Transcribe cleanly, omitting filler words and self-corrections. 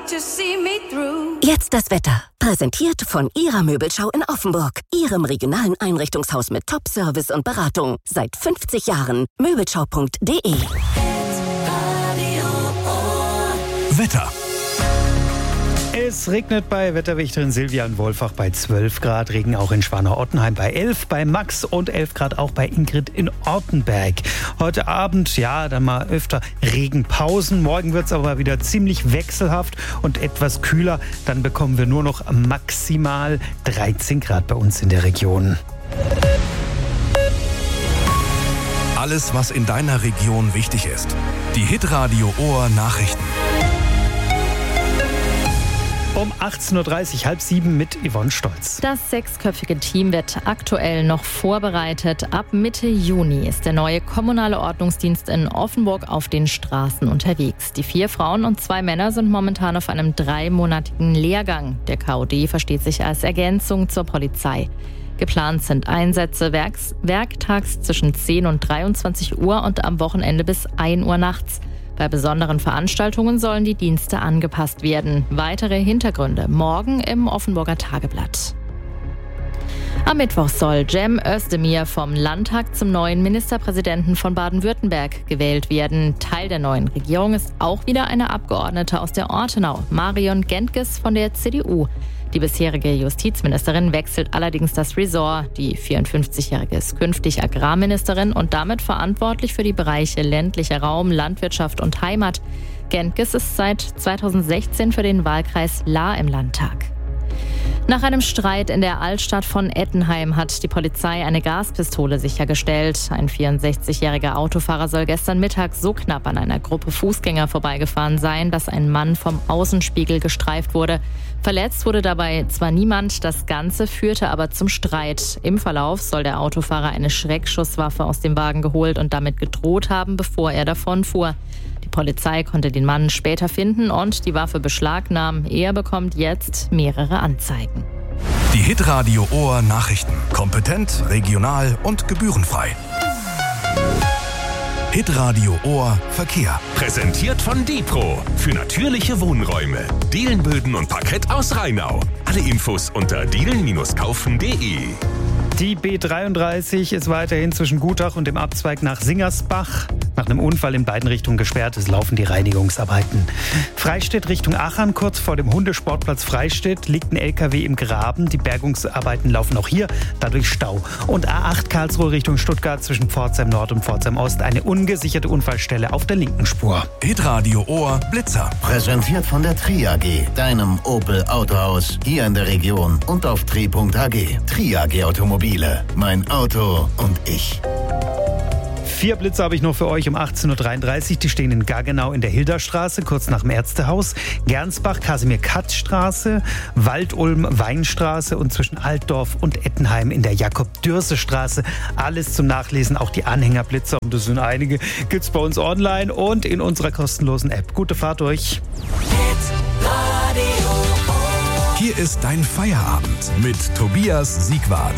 Jetzt das Wetter. Präsentiert von Ihrer Möbelschau in Offenburg. Ihrem regionalen Einrichtungshaus mit Top-Service und Beratung. Seit 50 Jahren. Möbelschau.de. Wetter. Es regnet bei Wetterwächterin Silvia in Wolfach bei 12 Grad, Regen auch in Schwanau-Ottenheim bei 11, bei Max und 11 Grad auch bei Ingrid in Ortenberg. Heute Abend, ja, dann mal öfter Regenpausen. Morgen wird es aber wieder ziemlich wechselhaft und etwas kühler. Dann bekommen wir nur noch maximal 13 Grad bei uns in der Region. Alles, was in deiner Region wichtig ist. Die Hitradio Ohr Nachrichten. Um 18.30 Uhr, 6:30 mit Yvonne Stolz. Das 6-köpfige Team wird aktuell noch vorbereitet. Ab Mitte Juni ist der neue kommunale Ordnungsdienst in Offenburg auf den Straßen unterwegs. Die 4 Frauen und 2 Männer sind momentan auf einem 3-monatigen Lehrgang. Der KOD versteht sich als Ergänzung zur Polizei. Geplant sind Einsätze werktags zwischen 10 und 23 Uhr und am Wochenende bis 1 Uhr nachts. Bei besonderen Veranstaltungen sollen die Dienste angepasst werden. Weitere Hintergründe morgen im Offenburger Tageblatt. Am Mittwoch soll Cem Özdemir vom Landtag zum neuen Ministerpräsidenten von Baden-Württemberg gewählt werden. Teil der neuen Regierung ist auch wieder eine Abgeordnete aus der Ortenau, Marion Gentges von der CDU. Die bisherige Justizministerin wechselt allerdings das Ressort. Die 54-Jährige ist künftig Agrarministerin und damit verantwortlich für die Bereiche ländlicher Raum, Landwirtschaft und Heimat. Gentges ist seit 2016 für den Wahlkreis Lahr im Landtag. Nach einem Streit in der Altstadt von Ettenheim hat die Polizei eine Gaspistole sichergestellt. Ein 64-jähriger Autofahrer soll gestern Mittag so knapp an einer Gruppe Fußgänger vorbeigefahren sein, dass ein Mann vom Außenspiegel gestreift wurde. Verletzt wurde dabei zwar niemand, das Ganze führte aber zum Streit. Im Verlauf soll der Autofahrer eine Schreckschusswaffe aus dem Wagen geholt und damit gedroht haben, bevor er davonfuhr. Die Polizei konnte den Mann später finden und die Waffe beschlagnahmen. Er bekommt jetzt mehrere Anzeigen. Die Hitradio Ohr Nachrichten. Kompetent, regional und gebührenfrei. Hitradio Ohr Verkehr. Präsentiert von Dipro. Für natürliche Wohnräume. Dielenböden und Parkett aus Rheinau. Alle Infos unter dielen-kaufen.de. Die B33 ist weiterhin zwischen Gutach und dem Abzweig nach Singersbach. Nach einem Unfall in beiden Richtungen gesperrt. Es laufen die Reinigungsarbeiten. Freistedt Richtung Achern, kurz vor dem Hundesportplatz Freistedt, liegt ein LKW im Graben. Die Bergungsarbeiten laufen auch hier, dadurch Stau. Und A8 Karlsruhe Richtung Stuttgart zwischen Pforzheim Nord und Pforzheim Ost. Eine ungesicherte Unfallstelle auf der linken Spur. Hitradio Ohr Blitzer. Präsentiert von der Tri AG, deinem Opel Autohaus hier in der Region und auf tri.ag. Tri AG Automobile, mein Auto und ich. 4 Blitze habe ich noch für euch um 18.33 Uhr. Die stehen in Gaggenau in der Hilderstraße, kurz nach dem Ärztehaus. Gernsbach, Kasimir-Katz-Straße, Waldulm-Weinstraße und zwischen Altdorf und Ettenheim in der Jakob-Dürse-Straße. Alles zum Nachlesen, auch die Anhängerblitzer, und das sind einige, gibt's bei uns online und in unserer kostenlosen App. Gute Fahrt euch. Hier ist dein Feierabend mit Tobias Siegwart.